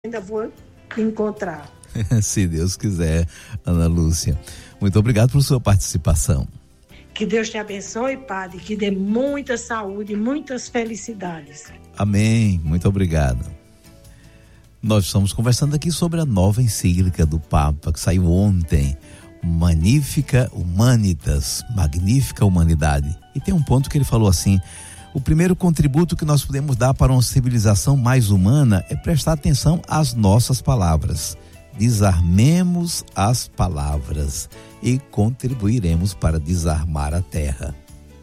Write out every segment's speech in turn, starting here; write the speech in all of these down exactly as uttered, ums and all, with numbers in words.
ainda vou encontrar. Se Deus quiser, Ana Lúcia. Muito obrigado por sua participação. Que Deus te abençoe, Padre, que dê muita saúde, muitas felicidades. Amém, muito obrigado. Nós estamos conversando aqui sobre a nova encíclica do Papa, que saiu ontem, Magnificat Humanitas, Magnífica Humanidade. E tem um ponto que ele falou assim: o primeiro contributo que nós podemos dar para uma civilização mais humana é prestar atenção às nossas palavras. Desarmemos as palavras e contribuiremos para desarmar a terra.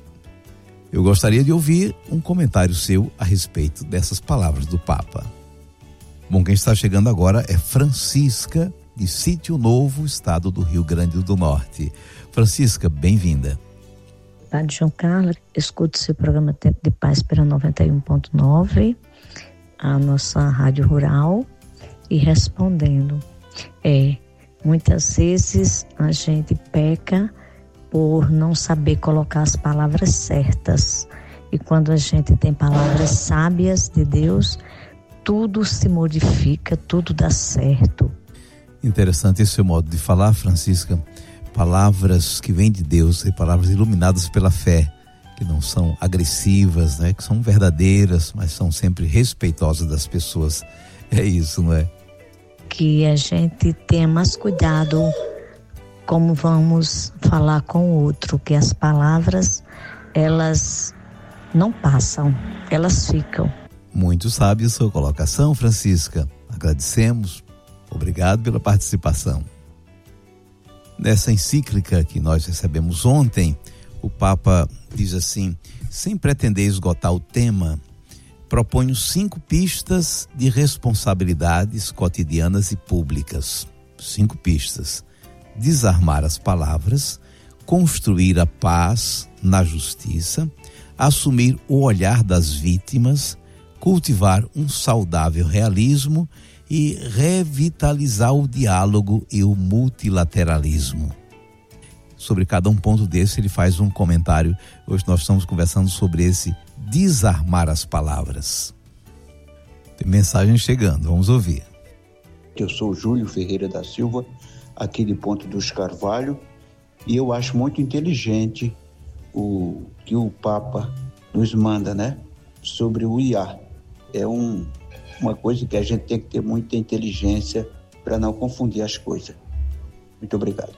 Eu gostaria de ouvir um comentário seu a respeito dessas palavras do Papa. Bom, quem está chegando agora é Francisca, de Sítio Novo, estado do Rio Grande do Norte. Francisca, bem-vinda. Padre João Carlos, escuto seu programa Tempo de Paz pela noventa e um ponto nove, a nossa rádio rural, e respondendo. É, muitas vezes a gente peca por não saber colocar as palavras certas. E quando a gente tem palavras sábias de Deus, tudo se modifica, tudo dá certo. Interessante esse seu modo de falar, Francisca. Palavras que vêm de Deus e palavras iluminadas pela fé, que não são agressivas, né? Que são verdadeiras, mas são sempre respeitosas das pessoas. É isso, não é? Que a gente tenha mais cuidado como vamos falar com o outro, que as palavras, elas não passam, elas ficam. Muito sábia sua colocação, Francisca. Agradecemos. Obrigado pela participação. Nessa encíclica que nós recebemos ontem, o Papa diz assim: sem pretender esgotar o tema, proponho cinco pistas de responsabilidades cotidianas e públicas. Cinco pistas. Desarmar as palavras, construir a paz na justiça, assumir o olhar das vítimas, cultivar um saudável realismo e revitalizar o diálogo e o multilateralismo. Sobre cada um ponto desse ele faz um comentário. Hoje nós estamos conversando sobre esse desarmar as palavras. Tem mensagem chegando, vamos ouvir. Eu sou Júlio Ferreira da Silva, aqui de Ponte dos Carvalho, e eu acho muito inteligente o que o Papa nos manda, né? Sobre o I A. É um, uma coisa que a gente tem que ter muita inteligência para não confundir as coisas. Muito obrigado.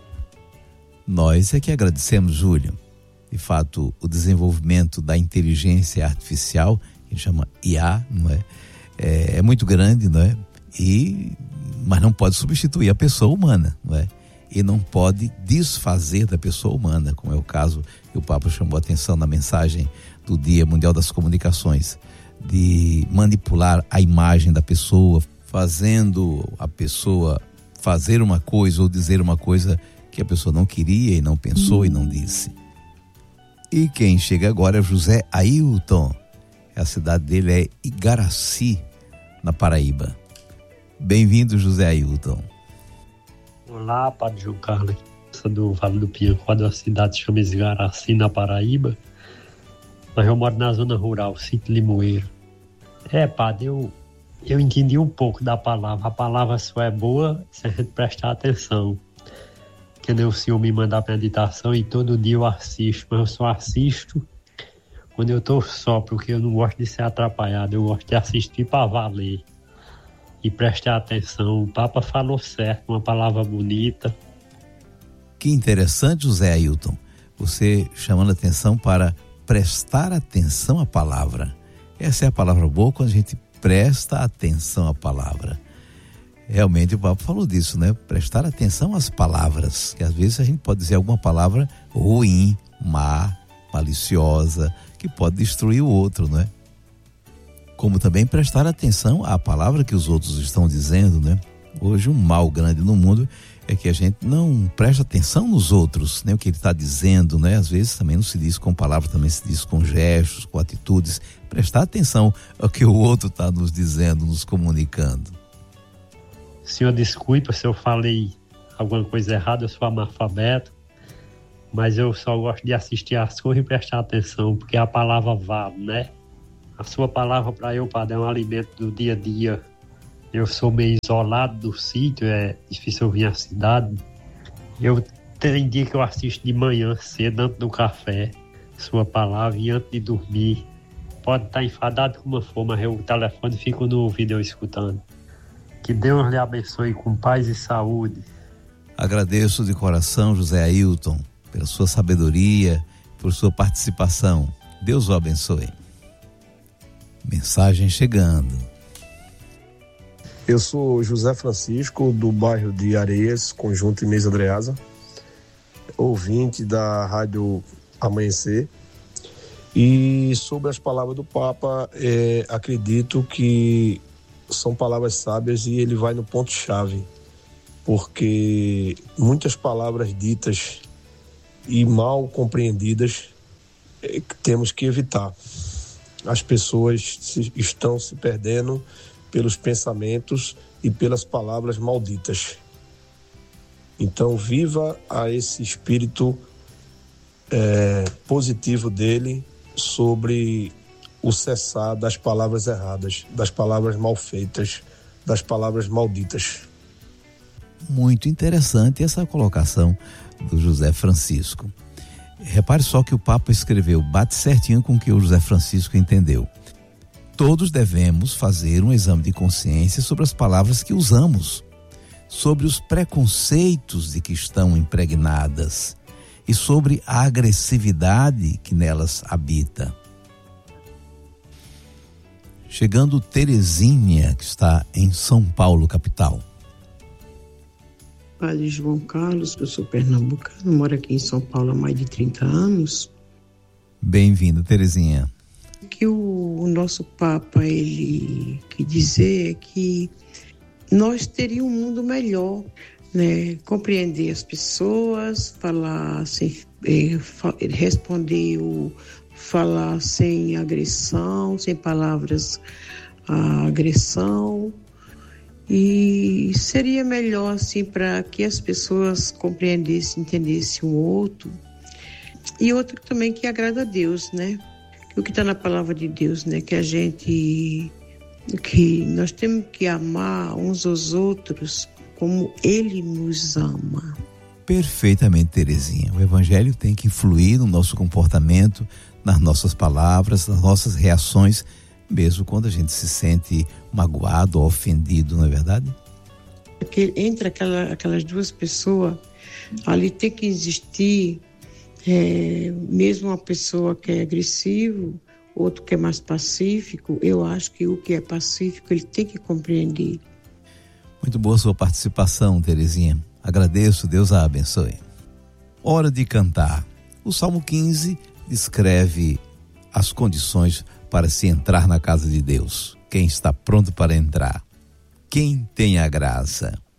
Nós é que agradecemos, Júlio. De fato, o desenvolvimento da inteligência artificial, que chama I A, não é? É, é muito grande, não é? E, mas não pode substituir a pessoa humana, não é? E não pode desfazer da pessoa humana, como é o caso que o Papa chamou a atenção na mensagem do Dia Mundial das Comunicações, de manipular a imagem da pessoa, fazendo a pessoa fazer uma coisa ou dizer uma coisa que a pessoa não queria e não pensou e não disse. E quem chega agora é José Ailton. A cidade dele é Igaraci, na Paraíba. Bem-vindo, José Ailton. Olá, Padre João Carlos, sou do Vale do Piancó, da cidade que chama Igaraci, na Paraíba. Mas eu moro na zona rural, Sítio Limoeiro. É, Padre, eu, eu entendi um pouco da palavra. A palavra só é boa se a gente prestar atenção. Que nem o senhor me manda a meditação e todo dia eu assisto, mas eu só assisto quando eu estou só, porque eu não gosto de ser atrapalhado, eu gosto de assistir para valer e prestar atenção. O Papa falou certo, uma palavra bonita. Que interessante, José Ailton, você chamando a atenção para prestar atenção à palavra. Essa é a palavra boa, quando a gente presta atenção à palavra. Realmente o Papa falou disso, né? Prestar atenção às palavras, que às vezes a gente pode dizer alguma palavra ruim, má, maliciosa, que pode destruir o outro, né? Como também prestar atenção à palavra que os outros estão dizendo, né? Hoje um mal grande no mundo é que a gente não presta atenção nos outros, né? O que ele está dizendo, né? Às vezes também não se diz com palavras, também se diz com gestos, com atitudes. Prestar atenção ao que o outro está nos dizendo, nos comunicando. Senhor, desculpa se eu falei alguma coisa errada, eu sou analfabeto, mas eu só gosto de assistir as coisas e prestar atenção, porque a palavra vale, né? A sua palavra para eu, Padre, é um alimento do dia a dia. Eu sou meio isolado do sítio, é difícil eu vir à cidade. Eu tem dia que eu assisto de manhã cedo, antes do café, sua palavra, e antes de dormir. Pode estar enfadado como for, mas eu, o telefone fica no ouvido eu escutando. Que Deus lhe abençoe com paz e saúde. Agradeço de coração, José Ailton, pela sua sabedoria, por sua participação. Deus o abençoe. Mensagem chegando. Eu sou José Francisco, do bairro de Areias, Conjunto Inês Andreasa, ouvinte da Rádio Amanhecer. E sobre as palavras do Papa, é, acredito que são palavras sábias e ele vai no ponto-chave, porque muitas palavras ditas e mal compreendidas é, temos que evitar. As pessoas se, estão se perdendo pelos pensamentos e pelas palavras malditas. Então, viva a esse espírito é, positivo dele sobre o cessar das palavras erradas, das palavras mal feitas, das palavras malditas. Muito interessante essa colocação do José Francisco. Repare só que o Papa escreveu, bate certinho com o que o José Francisco entendeu. Todos devemos fazer um exame de consciência sobre as palavras que usamos, sobre os preconceitos de que estão impregnadas e sobre a agressividade que nelas habita. Chegando Terezinha, que está em São Paulo, capital. Padre João Carlos, eu sou pernambucano, moro aqui em São Paulo há mais de trinta anos. Bem-vinda, Terezinha. O que o, o nosso Papa, ele quer dizer é que nós teríamos um mundo melhor, né? Compreender as pessoas, falar sem, é, fa, responder, o, falar sem agressão, sem palavras a agressão. E seria melhor, assim, para que as pessoas compreendessem, entendessem o outro. E outro também que agrada a Deus, né? O que está na palavra de Deus, né? Que a gente, que nós temos que amar uns aos outros como Ele nos ama. Perfeitamente, Terezinha. O Evangelho tem que influir no nosso comportamento, nas nossas palavras, nas nossas reações, mesmo quando a gente se sente magoado ou ofendido, não é verdade? Porque entre aquela, aquelas duas pessoas, ali tem que existir, é, mesmo uma pessoa que é agressivo, outro que é mais pacífico, eu acho que o que é pacífico, ele tem que compreender. Muito boa sua participação, Terezinha. Agradeço, Deus a abençoe. Hora de cantar. O Salmo quinze descreve as condições para se entrar na casa de Deus. Quem está pronto para entrar? Quem tem a graça?